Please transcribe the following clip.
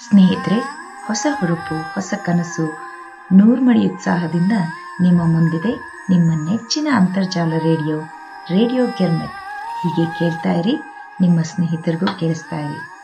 ಸ್ನೇಹಿತರೆ, ಹೊಸ ಹುರುಪು, ಹೊಸ ಕನಸು, ನೂರ್ಮಡಿ ಉತ್ಸಾಹದಿಂದ ನಿಮ್ಮ ಮುಂದಿದೆ ನಿಮ್ಮ ನೆಚ್ಚಿನ ಅಂತರ್ಜಾಲ ರೇಡಿಯೋ ಗಿರ್ಮಿಟ್. ಹೀಗೆ ಕೇಳ್ತಾ ಇರಿ, ನಿಮ್ಮ ಸ್ನೇಹಿತರಿಗೂ ಕೇಳಿಸ್ತಾ ಇರಿ.